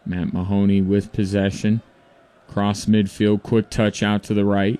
Matt Mahoney with possession. Cross midfield, quick touch out to the right.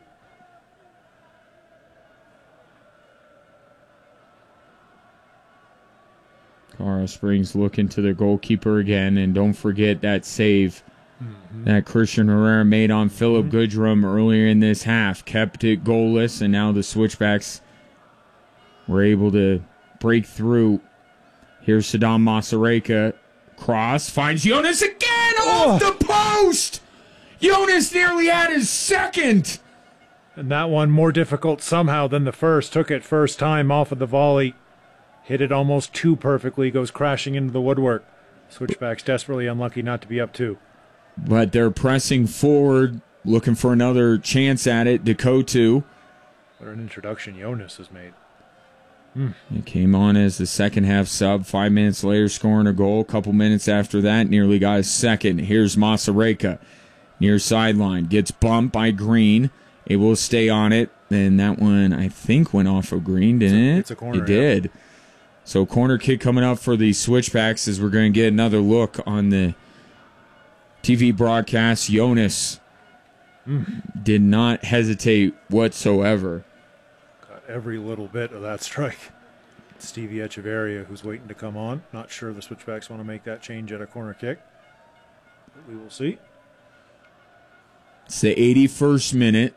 Colorado Springs looking to their goalkeeper again, and don't forget that save that Christian Herrera made on Philip Goodrum earlier in this half. Kept it goalless, and now the Switchbacks were able to break through. Here's Saddam Masareka. Cross, finds Jonas again off the post! Jonas nearly had his second! And that one more difficult somehow than the first. Took it first time off of the volley. Hit it almost too perfectly. Goes crashing into the woodwork. Switchbacks desperately unlucky not to be up 2. But they're pressing forward, looking for another chance at it. Decotu. What an introduction Jonas has made. He came on as the second half sub. 5 minutes later, scoring a goal. A couple minutes after that, nearly got his second. Here's Masareka. Near sideline. Gets bumped by Green. Able to stay on it. And that one, I think, went off of Green, didn't it? It's a corner. It did. So corner kick coming up for the Switchbacks as we're going to get another look on the TV broadcast. Jonas did not hesitate whatsoever. Got every little bit of that strike. Stevie Echeverria, who's waiting to come on. Not sure the Switchbacks want to make that change at a corner kick. But we will see. It's the 81st minute.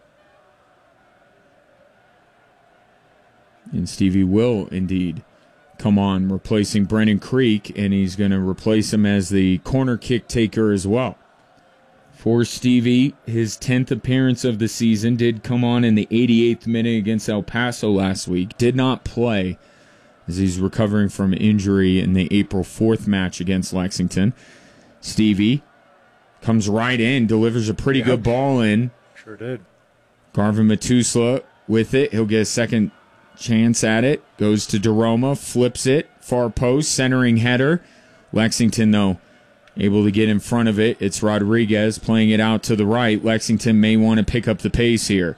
And Stevie will indeed come on, replacing Brennan Creek, and he's going to replace him as the corner kick taker as well. For Stevie, his 10th appearance of the season, did come on in the 88th minute against El Paso last week. Did not play as he's recovering from injury in the April 4th match against Lexington. Stevie comes right in, delivers a pretty good ball in. Sure did. Garvin Matusla with it. He'll get a second chance at it. Goes to DeRoma, flips it, far post, centering header. Lexington, though, able to get in front of it. It's Rodriguez playing it out to the right. Lexington may want to pick up the pace here.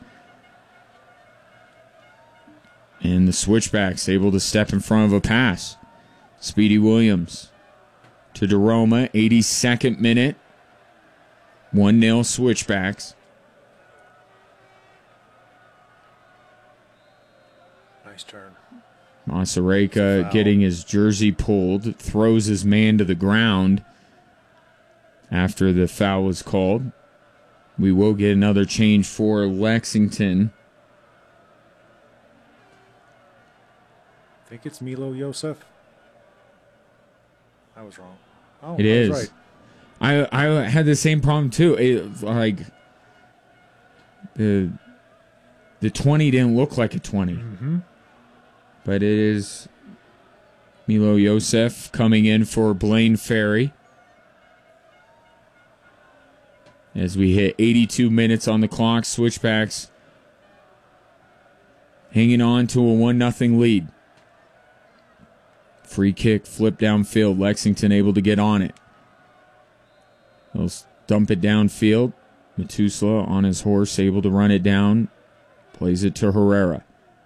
And the Switchbacks able to step in front of a pass. Speedy Williams to DeRoma, 82nd minute. 1-0 Switchbacks. Nice turn. Masareka getting his jersey pulled, throws his man to the ground after the foul was called. We will get another change for Lexington. I think it's Milo Yosef. I was wrong. Oh, It is. Right. I had the same problem too. The 20 didn't look like a 20. But it is Milo Yosef coming in for Blaine Ferry. As we hit 82 minutes on the clock, Switchbacks hanging on to a 1-0 lead. Free kick, flip downfield. Lexington able to get on it. They'll dump it downfield. Matusla on his horse, able to run it down. Plays it to Herrera.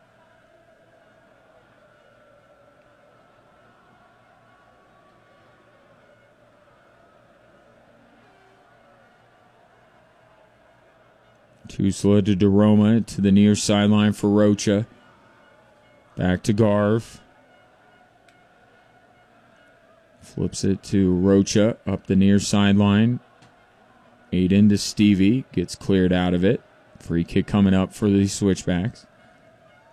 Tusla to DeRoma to the near sideline for Rocha. Back to Garv. Flips it to Rocha up the near sideline. Aiden to Stevie. Gets cleared out of it. Free kick coming up for the Switchbacks.